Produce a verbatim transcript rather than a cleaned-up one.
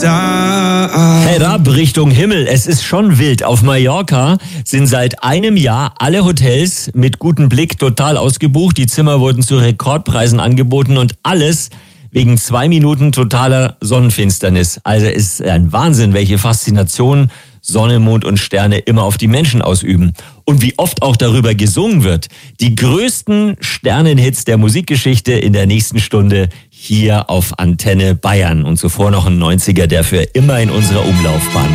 Herab Richtung Himmel. Es ist schon wild. Auf Mallorca sind seit einem Jahr alle Hotels mit gutem Blick total ausgebucht. Die Zimmer wurden zu Rekordpreisen angeboten und alles wegen zwei Minuten totaler Sonnenfinsternis. Also es ist ein Wahnsinn, welche Faszination Sonne, Mond und Sterne immer auf die Menschen ausüben. Und wie oft auch darüber gesungen wird. Die größten Sternenhits der Musikgeschichte in der nächsten Stunde hier auf Antenne Bayern. Und zuvor noch ein neunziger, der für immer in unserer Umlaufbahn